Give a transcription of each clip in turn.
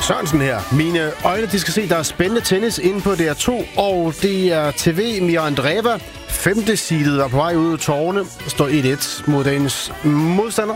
Sørensen her. Mine øjne, de skal se, der er spændende tennis inde på DR2, og det er TV Mira Andreeva. 5. seedet var på vej ud af tårne. Står 1-1 mod dagens modstander.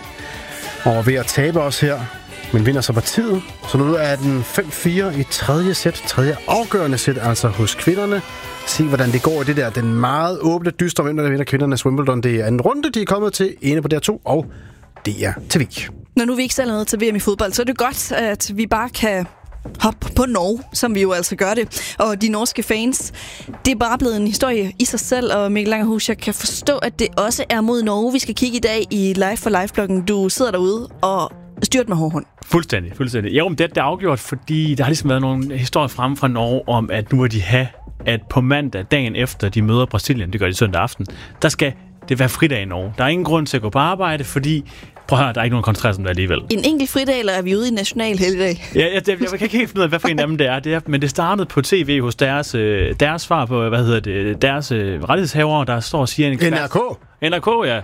Og ved at tabe os her, men vinder så partiet. Så nu er den 5-4 i tredje sæt. Tredje afgørende sæt, altså hos kvinderne. Se, hvordan det går i det der. Den meget åbne, dystre hvem der vinder kvindernes Wimbledon. Det er anden runde, de er kommet til inde på DR2 og DR TV. Når nu vi ikke selv er med til VM i fodbold, så er det godt, at vi bare kan hoppe på Norge, som vi jo altså gør det. Og de norske fans, det er bare blevet en historie i sig selv, og Mikkel Langerhus, jeg kan forstå, at det også er mod Norge. Vi skal kigge i dag i Live for Live-bloggen. Du sidder derude og styrt med hård hånd. Fuldstændig. Jo, men det er afgjort, fordi der har ligesom været nogle historier fremme fra Norge om, at nu må de have, at på mandag, dagen efter de møder Brasilien, det gør de søndag aften, der skal det være fridag i Norge. Der er ingen grund til at gå på arbejde, fordi prøv at høre, der er ikke nogen koncentreret som det alligevel. En enkelt fridag, eller er vi ude i national helligdag? Ja, jeg kan ikke helt finde ud af, hvad for en af dem det er. Men det startede på tv hos deres svar på, deres rettighedshavere, der står og siger... NRK, ja.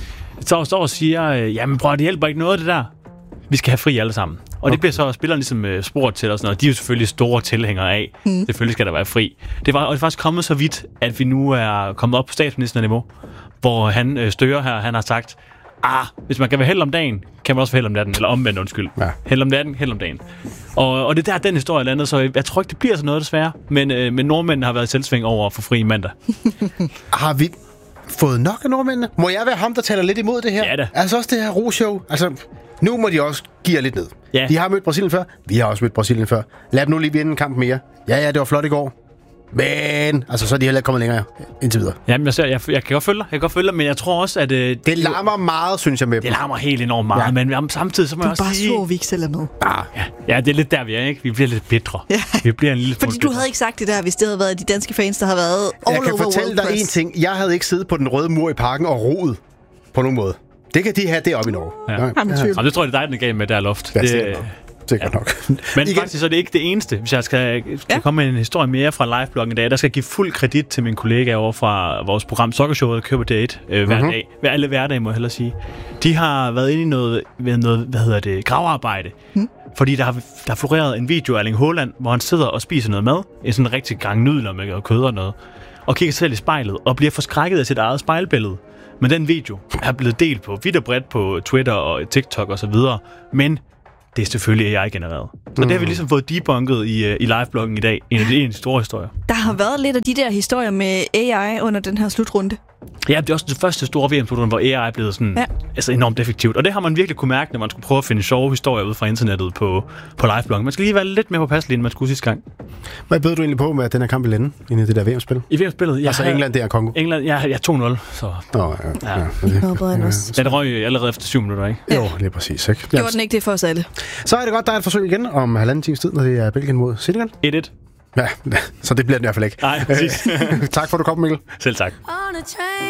Står og siger, jamen prøv, det hjælper ikke noget det der. Vi skal have fri alle sammen. Og det bliver så spillerne ligesom spurgt til og sådan noget. De er jo selvfølgelig store tilhængere af. Selvfølgelig skal der være fri. Det er faktisk kommet så vidt, at vi nu er kommet op på statsministerniveau, hvor han Støre her, han har sagt, hvis man kan være held om dagen, kan man også være held om natten. Eller omvendt, undskyld. Ja. Held om natten, held om dagen. Og det er der, den historie er landet, så jeg tror ikke, det bliver sådan noget desværre. Men nordmændene har været i selvsving over for fri mandag. Har vi fået nok af nordmændene? Må jeg være ham, der taler lidt imod det her? Ja da. Altså også det her ro-show. Altså, nu må de også give lidt ned. Ja. De har mødt Brasilien før. Vi har også mødt Brasilien før. Lad dem nu lige vinde en kamp mere. Ja, det var flot i går. Men, altså, så er de heller ikke kommet længere indtil videre. Jamen, jeg kan godt følge dig, men jeg tror også, at... det larmer meget, synes jeg, med dem. Det larmer helt enormt meget, men samtidig så må jeg også sige... Du er bare så, vi ikke selv er med. Ja, det er lidt der, vi er, ikke? Vi bliver lidt bitre. Ja. Vi bliver en lille... Fordi du havde ikke sagt det der, hvis det havde været de danske fans, der har været all over Jeg kan fortælle dig en ting. Jeg havde ikke siddet på den røde mur i parken og roet på nogen måde. Det kan de have deroppe i Norge. Ja. Det tror jeg, det er dig, den gav med der loft. Ja, det er nok. Men faktisk så er det ikke det eneste. Hvis jeg skal komme med en historie mere fra live-bloggen i dag, der skal jeg give fuld kredit til mine kollegaer over fra vores program Sokkershowet, der kører på Date hver dag. Alle hverdage, må jeg hellere sige. De har været inde i noget gravearbejde. Fordi der har floreret en video af Erling Haaland, hvor han sidder og spiser noget mad. En sådan rigtig gang nudler med kød og noget. Og kigger sig selv i spejlet og bliver forskrækket af sit eget spejlbillede. Men den video er blevet delt på vidt og bredt på Twitter og TikTok og så videre. Men det er selvfølgelig AI-genereret. Så det har vi ligesom fået debunket i live-bloggen i dag. En af de store historier. Der har været lidt af de der historier med AI under den her slutrunde. Ja, det er også det første store VM-slutrunde, hvor AI er blevet sådan, enormt effektivt. Og det har man virkelig kunne mærke, når man skulle prøve at finde sjove historier ud fra internettet på live-bloggen. Man skal lige være lidt mere på passelig, end man skulle sidste gang. Hvad bød du egentlig på med, at den her kamp ville ende inde i det der VM-spil? I VM-spillet? Ja, altså England, det er Kongo? England, ja 2-0. Så. Den røg allerede efter 7 minutter, ikke? Jo, lige præcis. Ikke? Gjorde den ikke det for os alle? Så er det godt, der er et forsøg igen om 1,5 times tid, når det er Belgien mod Senegal. 1-1. Ja, så det bliver den i hvert fald ikke. Nej, præcis. Tak for, at du kom, Mikkel. Selv tak.